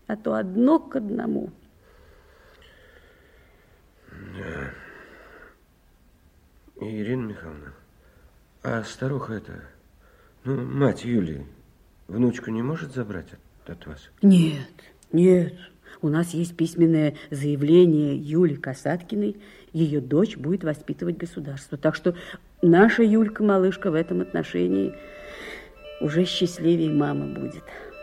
а то одно к одному. Да. Ирина Михайловна, а старуха эта, мать Юлии, внучку не может забрать от вас? Нет, нет. У нас есть письменное заявление Юли Касаткиной. Ее дочь будет воспитывать государство. Так что наша Юлька-малышка в этом отношении уже счастливее мамы будет.